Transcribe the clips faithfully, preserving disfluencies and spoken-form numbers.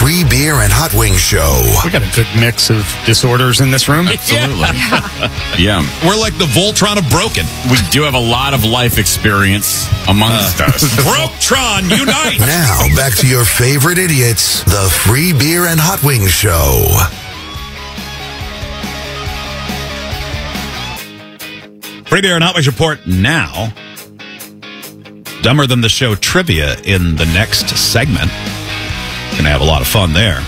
Free Beer and Hot Wings Show. We got a good mix of disorders in this room. Absolutely. Yeah. We're like the Voltron of broken. We do have a lot of life experience amongst us. Broketron, unite! Now, back to your favorite idiots, the Free Beer and Hot Wings Show. Free Beer and Hot Wings Report now. Dumber Than the Show trivia in the next segment. Going to have a lot of fun there.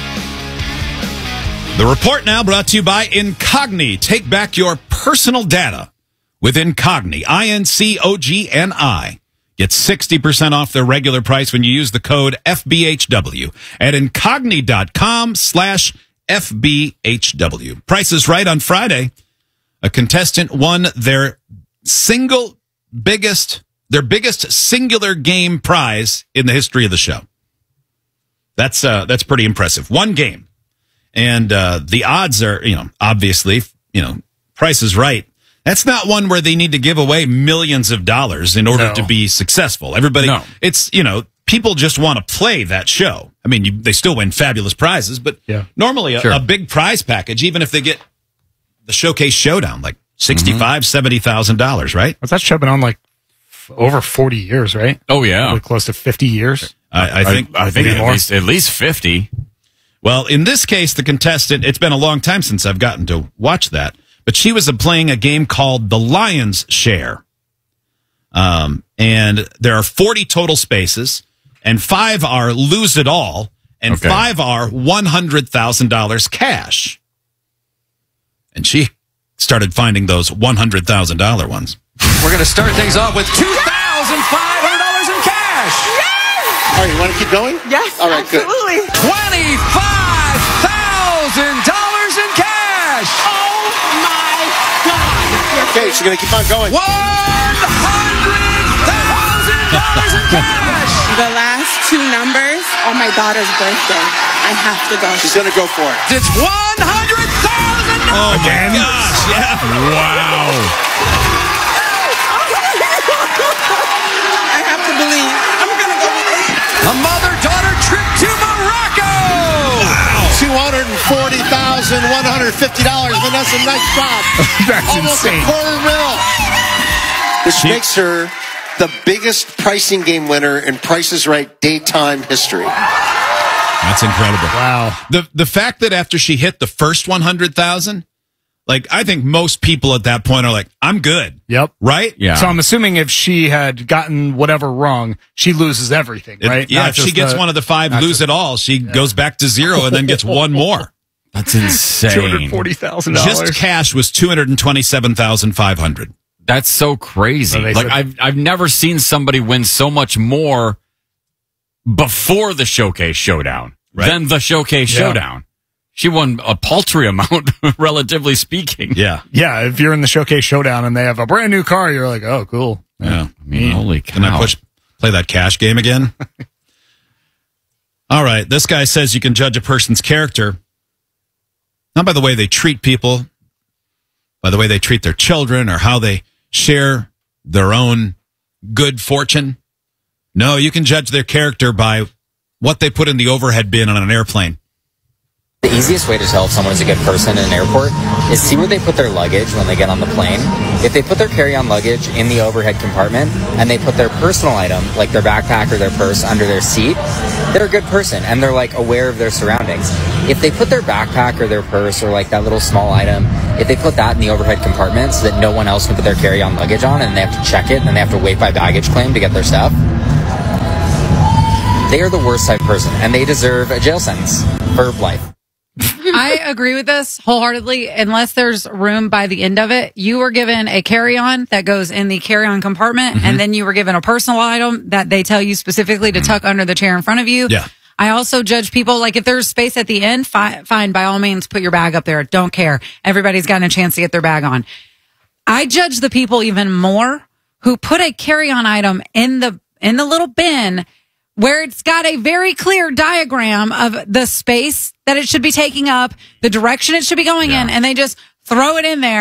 The report now brought to you by Incogni. Take back your personal data with Incogni. I N C O G N I. Get sixty percent off their regular price when you use the code F B H W at Incogni.com slash FBHW. Price is Right on Friday. A contestant won their single biggest, their biggest singular game prize in the history of the show. That's uh, that's pretty impressive. One game. And uh, the odds are, you know, obviously, you know, Price is Right. That's not one where they need to give away millions of dollars in order No. to be successful. Everybody, No. it's, you know, people just want to play that show. I mean, you, they still win fabulous prizes, but Yeah. normally a, Sure. a big prize package, even if they get the Showcase Showdown, like sixty-five thousand dollars, seventy thousand dollars, right? What's that show been on like f- over forty years, right? Oh, yeah. Probably close to fifty years. I, I think. I, think maybe at more. least, at least fifty. Well, in this case, the contestant, it's been a long time since I've gotten to watch that, but she was playing a game called The Lion's Share. Um, and there are forty total spaces, and five are Lose It All, and Okay. five are one hundred thousand dollars cash. And she started finding those one hundred thousand dollars ones. We're going to start things off with two thousand five hundred dollars in cash. All right, you want to keep going? Yes, All right, absolutely. twenty-five thousand dollars in cash. Oh my God. good. Okay, she's going to keep on going. one hundred thousand dollars in cash. The last two numbers are my daughter's birthday. I have to go. She's going to go for it. It's one hundred thousand dollars. Oh, my gosh, yeah. Wow. I have to believe. I'm going to go with it. A mother-daughter trip to Morocco. two hundred forty thousand one hundred fifty dollars. Vanessa, nice job. That's Almost insane. a quarter mil. Which She- makes her the biggest pricing game winner in Price is Right daytime history. That's incredible. Wow. The the fact that after she hit the first one hundred thousand, like, I think most people at that point are like, I'm good. Yep. Right? Yeah. So I'm assuming if she had gotten whatever wrong, she loses everything, It- right? yeah, Not if she just gets the- one of the five not lose just- it all, she goes back to zero and then gets one more. That's insane. two hundred forty thousand Just dollars. cash was two hundred twenty-seven thousand five hundred dollars. That's so crazy. Well, they Like said- I've I've never seen somebody win so much more before the Showcase Showdown Right. than the Showcase Yeah. Showdown. She won a paltry amount, relatively speaking. Yeah. Yeah, if you're in the Showcase Showdown and they have a brand new car, you're like, oh, cool. Yeah. I mean, holy cow. Can I push play that cash game again? All right. This guy says you can judge a person's character not by the way they treat people, by the way they treat their children or how they share their own good fortune. No, you can judge their character by what they put in the overhead bin on an airplane. The easiest way to tell if someone is a good person in an airport is see where they put their luggage when they get on the plane. If they put their carry-on luggage in the overhead compartment and they put their personal item, like their backpack or their purse, under their seat, they're a good person and they're like aware of their surroundings. If they put their backpack or their purse or like that little small item, if they put that in the overhead compartment so that no one else can put their carry-on luggage on and they have to check it and then they have to wait by baggage claim to get their stuff, they are the worst type of person and they deserve a jail sentence for life. I agree with this wholeheartedly. Unless there's room by the end of it, you were given a carry-on that goes in the carry-on compartment, Mm-hmm. and then you were given a personal item that they tell you specifically to tuck under the chair in front of you. Yeah. I also judge people, like if there's space at the end, fi- fine, by all means, put your bag up there. Don't care. Everybody's gotten a chance to get their bag on. I judge the people even more who put a carry-on item in the in the little bin where it's got a very clear diagram of the space that it should be taking up, the direction it should be going in, and they just throw it in there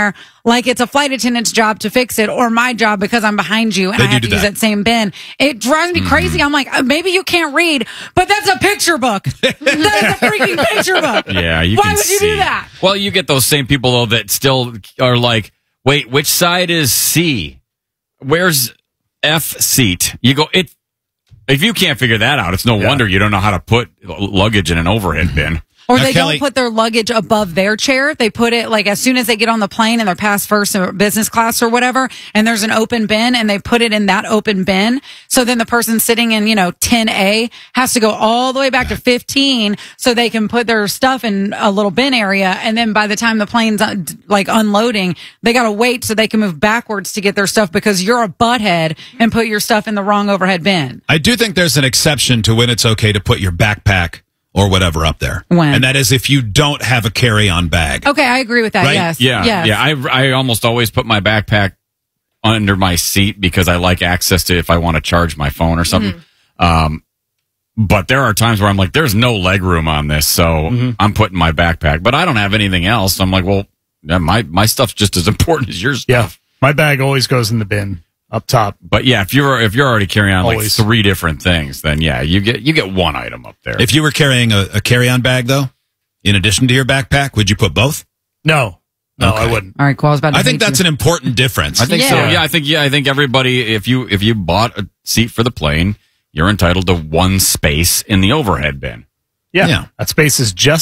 like it's a flight attendant's job to fix it or my job because I'm behind you and They I do have do to use that. that same bin. It drives me Mm-hmm. crazy. I'm like, uh, maybe you can't read, but that's a picture book. That's a freaking picture book. Yeah, you Why can would you see. do that? Well, you get those same people though that still are like, wait, which side is C? Where's F seat? You go, it. If you can't figure that out, it's no Yeah. wonder you don't know how to put luggage in an overhead bin. Or Now, they Kelly- don't put their luggage above their chair. They put it like as soon as they get on the plane and they're past first or business class or whatever, and there's an open bin and they put it in that open bin. So then the person sitting in, you know, ten A has to go all the way back to fifteen so they can put their stuff in a little bin area. And then by the time the plane's uh, like unloading, they got to wait so they can move backwards to get their stuff because you're a butthead and put your stuff in the wrong overhead bin. I do think there's an exception to when it's okay to put your backpack or whatever up there. When? And that is if you don't have a carry-on bag. Okay, I agree with that. Right? Yes. Yeah, Yes. yeah. I I almost always put my backpack under my seat because I like access to if I want to charge my phone or something. Um, but there are times where I'm like, there's no leg room on this, so I'm putting my backpack. But I don't have anything else. So I'm like, well, yeah, my my stuff's just as important as your Yeah. stuff. My bag always goes in the bin up top. But yeah, if you're if you're already carrying on Always. like three different things, then yeah, you get you get one item up there. If you were carrying a, a carry-on bag, though, in addition to your backpack, would you put both? No. No, Okay. I wouldn't. All right, Qual's about to I think hate that's you. an important difference. I think so. Yeah. Yeah, I think yeah, I think everybody if you if you bought a seat for the plane, you're entitled to one space in the overhead bin. Yeah. Yeah. That space is just